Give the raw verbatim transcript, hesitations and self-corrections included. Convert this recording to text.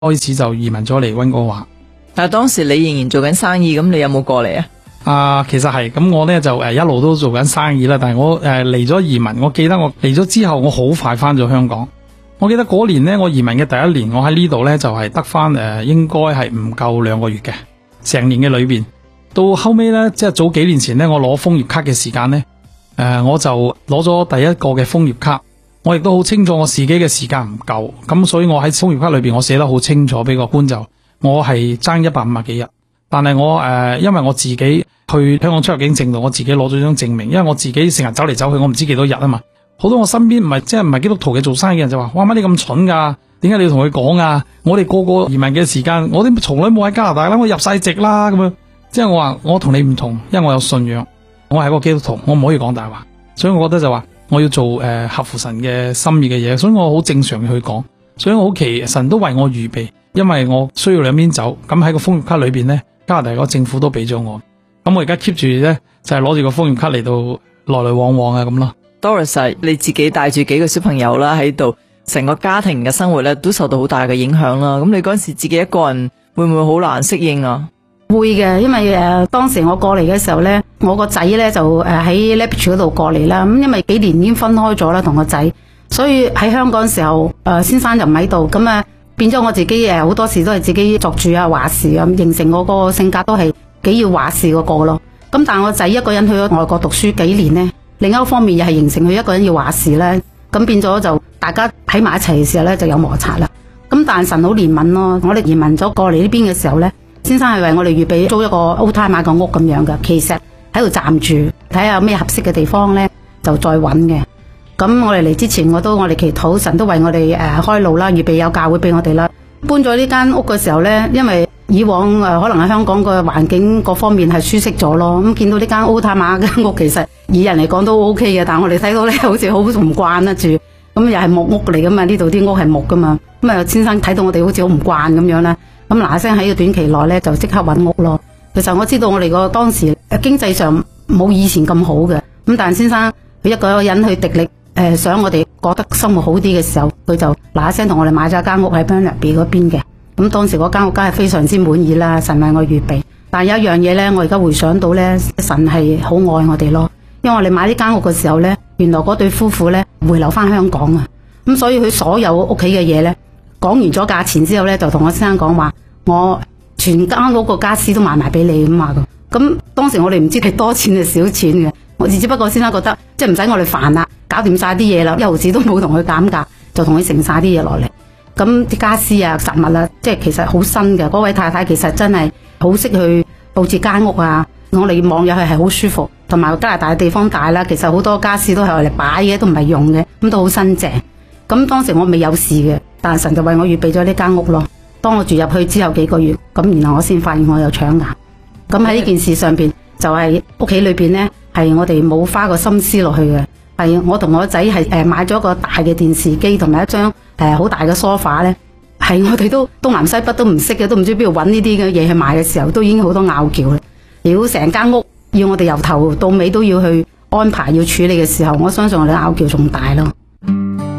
開始就移民咗嚟溫哥華。 但係當時你仍然做緊生意，咁你有冇過嚟啊？ 啊，其實係咁，我咧就誒一路都做緊生意啦。但係我誒嚟咗移民，我記得我嚟咗之後，我好快翻咗香港。我記得嗰年呢，我移民嘅第一年，我喺呢度呢，就係得翻誒，應該係唔夠兩個月嘅，成年嘅裏邊。到後尾呢，即係早幾年前呢，我攞楓葉卡嘅時間呢，誒、呃，我就攞咗第一個嘅楓葉卡。我亦都好清楚我自己嘅時間唔夠，咁所以我喺楓葉卡裏邊，我寫得好清楚俾個官就，我係爭一百五十幾日。但係我誒、呃，因為我自己去香港出入境證度，我自己攞咗張證明，因為我自己成日走嚟走去，我唔知幾多日啊嘛。好多我身邊唔係即係唔係基督徒嘅做生意嘅人就話：哇，乜你咁蠢噶？點解你要同佢講啊？我哋個個移民嘅時間，我哋從來冇喺加拿大啦，我入晒籍啦咁樣。即係我話我同你唔同，因為我有信仰，我係個基督徒，我唔可以講大話。所以我覺得就話我要做誒、呃、合乎神嘅心意嘅嘢，所以我好正常去講。所以我好奇神都為我預備，因為我需要兩邊走。咁喺個楓葉卡裏邊呢，加拿大個政府都俾咗我。咁我而家 keep 住咧就係攞住個楓葉卡嚟到來來往往啊咁咯。 Doris， 你自己帶住幾個小朋友啦喺度，成個家庭嘅生活咧都受到好大嘅影響啦。咁你嗰陣時自己一個人會唔會好難適應啊？ 會嘅，因為誒、呃、當時我過嚟嘅時候咧，我個仔咧就誒喺 Lethbridge 嗰度過嚟啦。咁因為幾年已經分開咗啦，同個仔，所以喺香港嘅時候，誒、呃、先生就唔喺度，咁啊變咗我自己誒好多時都係自己作主啊話事啊，形成我個性格都係幾要話事嗰個咯。咁但係我仔一個人去咗外國讀書幾年咧。另一方面又係形成佢一個人要話事咧，咁變咗就大家喺埋一齊嘅時候咧就有摩擦啦。咁但係神好憐憫咯，我哋移民咗過嚟呢邊嘅時候咧，先生係為我哋預備租一個 old time 買個屋咁樣嘅，其實喺度暫住，睇下有咩合適嘅地方咧就再揾嘅。咁我哋嚟之前我都我哋祈禱神都為我哋誒、呃、開路啦，預備有教會俾我哋啦。搬咗呢間屋嘅時候咧，因為以往誒、呃、可能喺香港個環境各方面係舒適咗咯，咁見到呢間 old time 買嘅屋其實以人嚟講都 OK 嘅，但係我哋睇到咧好似好唔慣得住，咁又係木屋嚟噶嘛，呢度啲屋係木噶嘛，咁啊先生睇到我哋好似好唔慣咁樣啦，咁嗱嗱聲喺個短期內咧就即刻揾屋咯。其實我知道我哋個當時經濟上冇以前咁好嘅，咁但係先生佢一個人去滴力誒、呃、想我哋覺得生活好啲嘅時候，佢就嗱嗱聲同我哋買咗間屋喺 Burnaby 嗰邊嘅。咁當時嗰間屋梗係非常之滿意啦，神為我預備。但係有一樣嘢咧，我而家回想到咧，神係好愛我哋咯。因為我哋買呢間屋嘅時候咧，原來嗰對夫婦咧回流翻香港啊，咁所以佢所有屋企嘅嘢咧，講完咗價錢之後咧，就同我先生講話，我全間屋個家私都賣埋俾你咁嘛。咁當時我哋唔知係多錢定少錢嘅，我只不過先生覺得即係唔使我哋煩啦，搞掂晒啲嘢啦，一毫子都冇同佢減價，就同佢剩晒啲嘢落嚟。咁啲家私啊、雜物啊，即係其實好新嘅。嗰位太太其實真係好識去佈置間屋啊。我哋望入去係好舒服，同埋加拿大嘅地方大啦，其實好多家私都係我哋擺嘅，都唔係用嘅，咁都好新淨。咁當時我未有事嘅，但係神就為我預備咗呢間屋咯。當我住入去之後幾個月，咁然後我先發現我有腸癌。咁喺呢件事上邊，就係屋企裏邊呢，係我哋冇花個心思落去嘅。係我同我仔係誒買咗個大嘅電視機同埋一張誒好大嘅梳化咧，係我哋都東南西北都唔識嘅，都唔知邊度揾呢啲嘅嘢去買嘅時候，都已經好多拗撬啦。如果成間屋要我哋由頭到尾都要去安排要處理嘅時候，我相信我哋拗撬仲大咯。